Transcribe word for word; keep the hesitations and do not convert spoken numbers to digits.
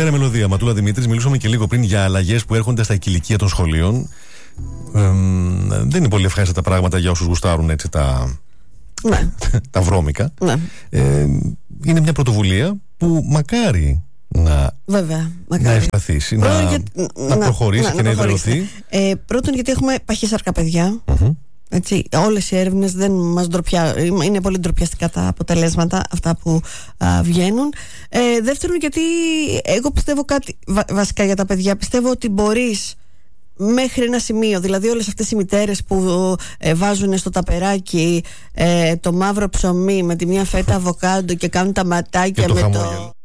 Καλημέρα, Μελωδία. Ματούλα Δημήτρης. Μιλούσαμε και λίγο πριν για αλλαγές που έρχονται στα κηλικία των σχολείων. Ε, δεν είναι πολύ ευχάριστα τα πράγματα για όσους γουστάρουν έτσι τα, ναι. τα βρώμικα. Ναι. Ε, είναι μια πρωτοβουλία που μακάρι να, Βέβαια, να ευσταθήσει, να, για, να προχωρήσει να, και να, να ιδρυωθεί. Ε, πρώτον, γιατί έχουμε παχύσαρκα παιδιά. Mm-hmm. Έτσι, όλες οι έρευνες δεν μας ντροπιά, είναι πολύ ντροπιαστικά τα αποτελέσματα αυτά που α, βγαίνουν. Ε, δεύτερον, γιατί εγώ πιστεύω κάτι βα, βασικά για τα παιδιά. Πιστεύω ότι μπορείς μέχρι ένα σημείο, δηλαδή όλες αυτές οι μητέρες που ε, βάζουν στο ταπεράκι ε, το μαύρο ψωμί με τη μια φέτα αβοκάντο και κάνουν τα ματάκια με το...